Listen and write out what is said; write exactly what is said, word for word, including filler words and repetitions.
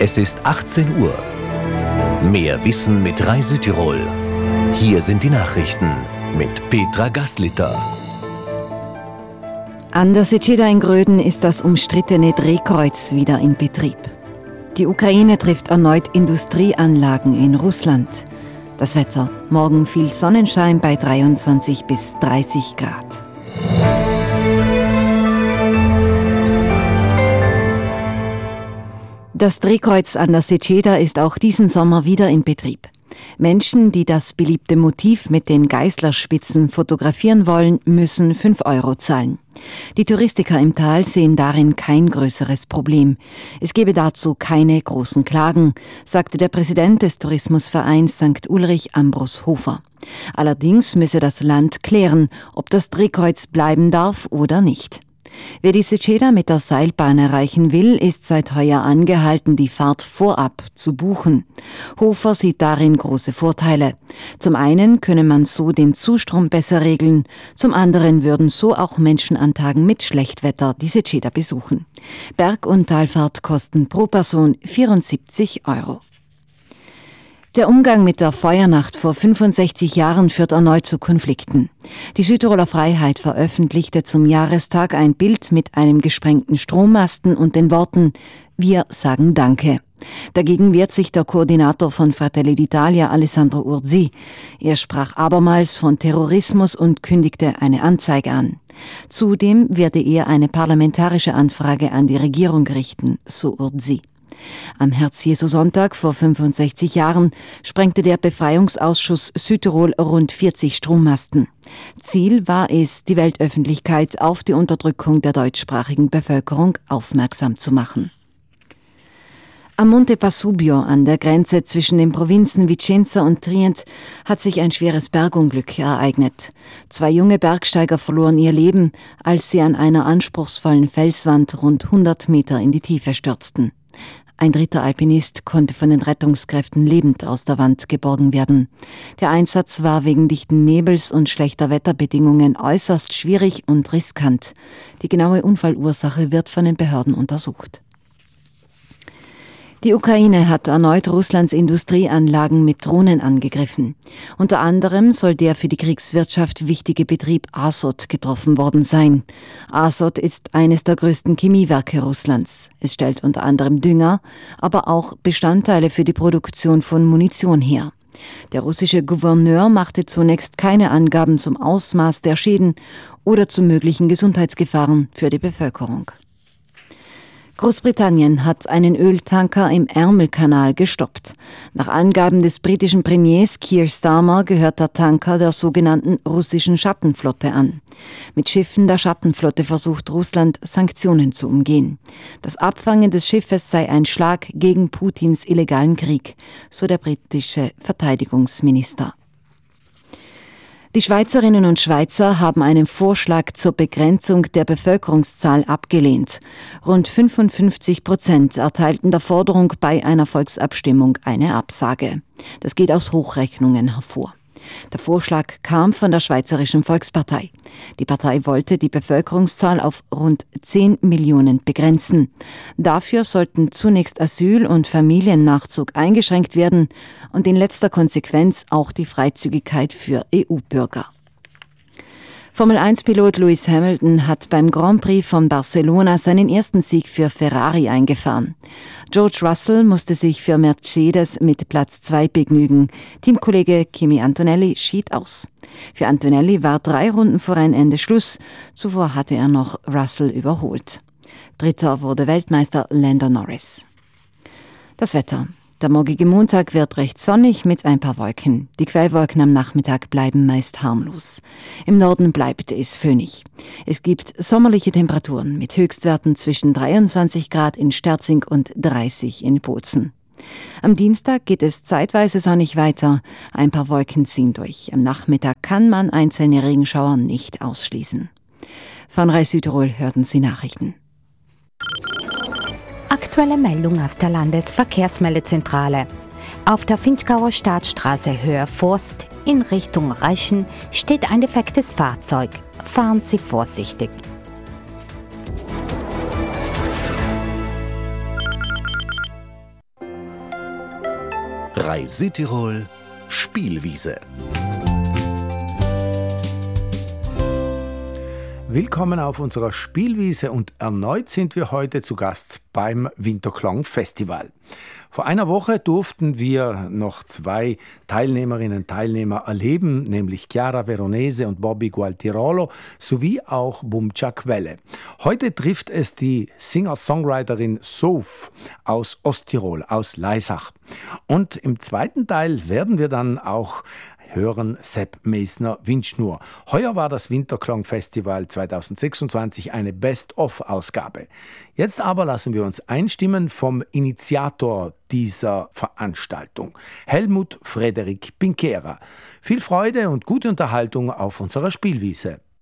Es ist achtzehn Uhr. Mehr Wissen mit Rai Südtirol. Hier sind die Nachrichten mit Petra Gaslitter. An der Seceda in Gröden ist das umstrittene Drehkreuz wieder in Betrieb. Die Ukraine trifft erneut Industrieanlagen in Russland. Das Wetter: morgen viel Sonnenschein bei dreiundzwanzig bis dreißig Grad. Das Drehkreuz an der Seceda ist auch diesen Sommer wieder in Betrieb. Menschen, die das beliebte Motiv mit den Geißlerspitzen fotografieren wollen, müssen fünf Euro zahlen. Die Touristiker im Tal sehen darin kein größeres Problem. Es gebe dazu keine großen Klagen, sagte der Präsident des Tourismusvereins Sankt Ulrich Ambros Hofer. Allerdings müsse das Land klären, ob das Drehkreuz bleiben darf oder nicht. Wer die Seceda mit der Seilbahn erreichen will, ist seit heuer angehalten, die Fahrt vorab zu buchen. Hofer sieht darin große Vorteile. Zum einen könne man so den Zustrom besser regeln, zum anderen würden so auch Menschen an Tagen mit Schlechtwetter die Seceda besuchen. Berg- und Talfahrt kosten pro Person vierundsiebzig Euro. Der Umgang mit der Feuernacht vor fünfundsechzig Jahren führt erneut zu Konflikten. Die Südtiroler Freiheit veröffentlichte zum Jahrestag ein Bild mit einem gesprengten Strommasten und den Worten „Wir sagen Danke". Dagegen wehrt sich der Koordinator von Fratelli d'Italia, Alessandro Urzi. Er sprach abermals von Terrorismus und kündigte eine Anzeige an. Zudem werde er eine parlamentarische Anfrage an die Regierung richten, so Urzi. Am Herz-Jesu-Sonntag vor fünfundsechzig Jahren sprengte der Befreiungsausschuss Südtirol rund vierzig Strommasten. Ziel war es, die Weltöffentlichkeit auf die Unterdrückung der deutschsprachigen Bevölkerung aufmerksam zu machen. Am Monte Pasubio, an der Grenze zwischen den Provinzen Vicenza und Trient, hat sich ein schweres Bergunglück ereignet. Zwei junge Bergsteiger verloren ihr Leben, als sie an einer anspruchsvollen Felswand rund hundert Meter in die Tiefe stürzten. Ein dritter Alpinist konnte von den Rettungskräften lebend aus der Wand geborgen werden. Der Einsatz war wegen dichten Nebels und schlechter Wetterbedingungen äußerst schwierig und riskant. Die genaue Unfallursache wird von den Behörden untersucht. Die Ukraine hat erneut Russlands Industrieanlagen mit Drohnen angegriffen. Unter anderem soll der für die Kriegswirtschaft wichtige Betrieb Azot getroffen worden sein. Azot ist eines der größten Chemiewerke Russlands. Es stellt unter anderem Dünger, aber auch Bestandteile für die Produktion von Munition her. Der russische Gouverneur machte zunächst keine Angaben zum Ausmaß der Schäden oder zu möglichen Gesundheitsgefahren für die Bevölkerung. Großbritannien hat einen Öltanker im Ärmelkanal gestoppt. Nach Angaben des britischen Premiers Keir Starmer gehört der Tanker der sogenannten russischen Schattenflotte an. Mit Schiffen der Schattenflotte versucht Russland, Sanktionen zu umgehen. Das Abfangen des Schiffes sei ein Schlag gegen Putins illegalen Krieg, so der britische Verteidigungsminister. Die Schweizerinnen und Schweizer haben einen Vorschlag zur Begrenzung der Bevölkerungszahl abgelehnt. Rund fünfundfünfzig Prozent erteilten der Forderung bei einer Volksabstimmung eine Absage. Das geht aus Hochrechnungen hervor. Der Vorschlag kam von der Schweizerischen Volkspartei. Die Partei wollte die Bevölkerungszahl auf rund zehn Millionen begrenzen. Dafür sollten zunächst Asyl- und Familiennachzug eingeschränkt werden und in letzter Konsequenz auch die Freizügigkeit für E U-Bürger. Formel eins Pilot Lewis Hamilton hat beim Grand Prix von Barcelona seinen ersten Sieg für Ferrari eingefahren. George Russell musste sich für Mercedes mit Platz zwei begnügen. Teamkollege Kimi Antonelli schied aus. Für Antonelli war drei Runden vor Rennende Schluss. Zuvor hatte er noch Russell überholt. Dritter wurde Weltmeister Lando Norris. Das Wetter. Der morgige Montag wird recht sonnig mit ein paar Wolken. Die Quellwolken am Nachmittag bleiben meist harmlos. Im Norden bleibt es föhnig. Es gibt sommerliche Temperaturen mit Höchstwerten zwischen dreiundzwanzig Grad in Sterzing und dreißig in Bozen. Am Dienstag geht es zeitweise sonnig weiter. Ein paar Wolken ziehen durch. Am Nachmittag kann man einzelne Regenschauer nicht ausschließen. Von Rai Südtirol hörten Sie Nachrichten. Aktuelle Meldung aus der Landesverkehrsmeldezentrale. Auf der Finchgauer Staatsstraße Höhe Forst in Richtung Reichen steht ein defektes Fahrzeug. Fahren Sie vorsichtig. Rai Südtirol Spielwiese. Willkommen auf unserer Spielwiese und erneut sind wir heute zu Gast beim Winterklang Festival. Vor einer Woche durften wir noch zwei Teilnehmerinnen und Teilnehmer erleben, nämlich Chiara Veronese und Bobby Gualtirolo sowie auch Bumcia Quelle. Heute trifft es die Singer-Songwriterin Soph aus Osttirol, aus Laisach. Und im zweiten Teil werden wir dann auch hören Sepp Meisner Windschnur. Heuer war das Winterklang-Festival zweitausendsechsundzwanzig eine Best-of-Ausgabe. Jetzt aber lassen wir uns einstimmen vom Initiator dieser Veranstaltung, Helmut Frederik Pinkera. Viel Freude und gute Unterhaltung auf unserer Spielwiese.